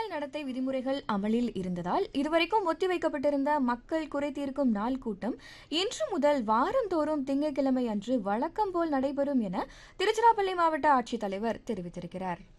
தேர்தல் நடத்தை விதிமுறைகள் அமலில் இருந்ததால் இதுவரைக்கும் ஒத்திவைக்கப்பட்டிருந்த மக்கள் குறை தீர்க்கும் நாள் கூட்டம் இன்று முதல் வாரந்தோறும் திங்கட்கிழமை அன்று வழக்கம் போல் நடைபெறும் என திருச்சிராப்பள்ளி மாவட்ட ஆட்சித்தலைவர் தெரிவித்திருக்கிறார்.